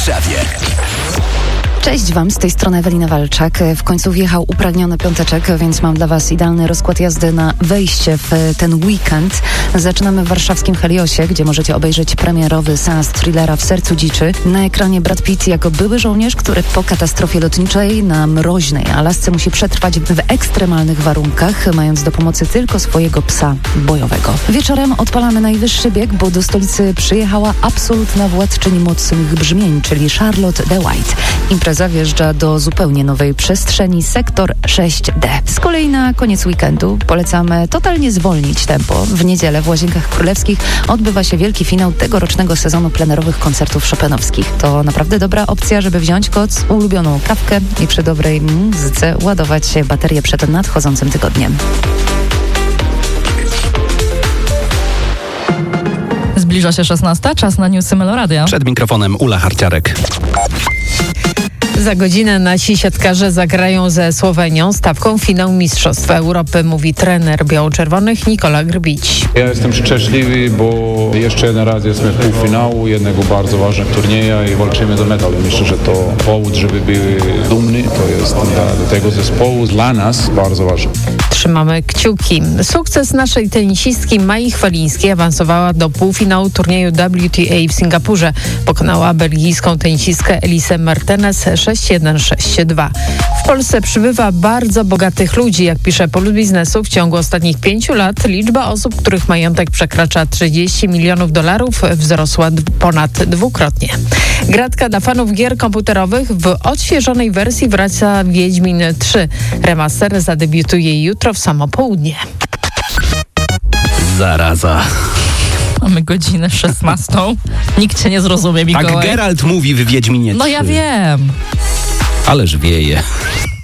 Warszawie. Cześć Wam, z tej strony Ewelina Walczak. W końcu wjechał upragniony piąteczek, więc mam dla Was idealny rozkład jazdy na wejście w ten weekend. Zaczynamy w warszawskim Heliosie, gdzie możecie obejrzeć premierowy seans thrillera W sercu dziczy. Na ekranie Brad Pitt jako były żołnierz, który po katastrofie lotniczej na mroźnej Alasce musi przetrwać w ekstremalnych warunkach, mając do pomocy tylko swojego psa bojowego. Wieczorem odpalamy najwyższy bieg, bo do stolicy przyjechała absolutna władczyni mocnych brzmień, czyli Charlotte the White. Impreza wjeżdża do zupełnie nowej przestrzeni, sektor 6D. Z kolei na koniec weekendu polecamy totalnie zwolnić tempo. W niedzielę w Łazienkach Królewskich odbywa się wielki finał tegorocznego sezonu plenerowych koncertów chopinowskich. To naprawdę dobra opcja, żeby wziąć koc, ulubioną kawkę i przy dobrej muzyce ładować się baterię przed nadchodzącym tygodniem. Zbliża się 16, czas na newsy Meloradia. Przed mikrofonem Ula Harciarek. Za godzinę nasi siatkarze zagrają ze Słowenią stawką finał Mistrzostw Europy, mówi trener biało-czerwonych Nikola Grbić. Ja jestem szczęśliwy, bo jeszcze jeden raz jesteśmy w półfinału jednego bardzo ważnego turnieja i walczymy do medalu. Myślę, że to powód, żeby były dumni, to jest dla tego zespołu, dla nas bardzo ważne. Trzymamy kciuki. Sukces naszej tenisistki Mai Chwalińskiej awansowała do półfinału turnieju WTA w Singapurze. Pokonała belgijską tenisistkę Elisę Martinez 6-1, 6-2. W Polsce przybywa bardzo bogatych ludzi. Jak pisze Puls Biznesu, w ciągu ostatnich 5 lat liczba osób, których majątek przekracza $30 milionów wzrosła ponad dwukrotnie. Gratka dla fanów gier komputerowych w odświeżonej wersji wraca Wiedźmin 3. Remaster zadebiutuje jutro w samo południe. Zaraza. Mamy godzinę 16. Nikt cię nie zrozumie, Mikołaj. Tak Geralt mówi w Wiedźminie 3. No ja wiem. Ależ wieje.